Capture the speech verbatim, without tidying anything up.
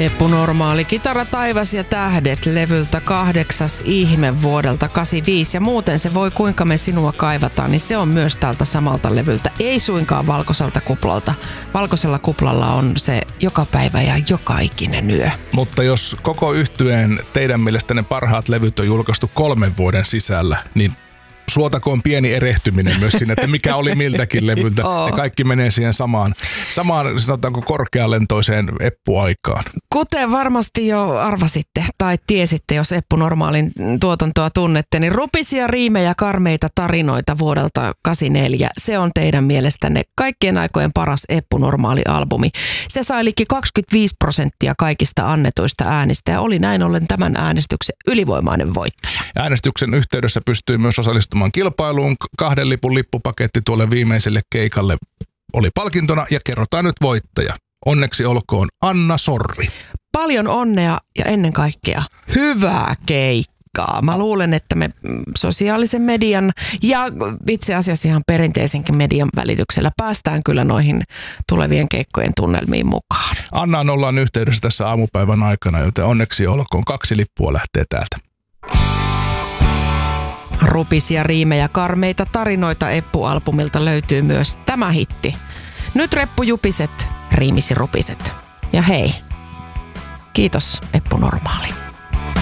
Eppu Normaali, Kitara, taivas ja tähdet levyltä kahdeksas ihme vuodelta kahdeksankymmentäviisi. Ja muuten se Voi kuinka me sinua kaivataan, niin se on myös tältä samalta levyltä. Ei suinkaan valkoiselta kuplalta. Valkoisella kuplalla on se Joka päivä ja joka ikinen yö. Mutta jos koko yhtyeen teidän mielestänne parhaat levyt on julkaistu kolmen vuoden sisällä, niin suotakoon pieni erehtyminen myös siinä, että mikä oli miltäkin levyltä. Oh. Ja kaikki menee siihen samaan, samaan sanotaanko korkealentoiseen Eppu-aikaan. Kuten varmasti jo arvasitte tai tiesitte, jos Eppu Normaalin tuotantoa tunnette, niin Rupisia riimejä, karmeita tarinoita vuodelta kahdeksankymmentäneljä. Se on teidän mielestänne kaikkien aikojen paras Eppu Normaali-albumi. Se sai liki kaksikymmentäviisi prosenttia kaikista annetuista äänistä ja oli näin ollen tämän äänestyksen ylivoimainen voittaja. Äänestyksen yhteydessä pystyy myös osallistumaan kilpailuun. Kahden lipun lippupaketti tuolle viimeiselle keikalle oli palkintona ja kerrotaan nyt voittaja. Onneksi olkoon Anna Sorvi. Paljon onnea ja ennen kaikkea hyvää keikkaa. Mä luulen, että me sosiaalisen median ja itse asiassa ihan perinteisenkin median välityksellä päästään kyllä noihin tulevien keikkojen tunnelmiin mukaan. Annaan ollaan yhteydessä tässä aamupäivän aikana, joten onneksi olkoon. Kaksi lippua lähtee täältä. Rupisia riimejä, karmeita tarinoita Eppu-albumilta löytyy myös tämä hitti. Nyt reppujupiset, riimisi rupiset. Ja hei, kiitos Eppu Normaali.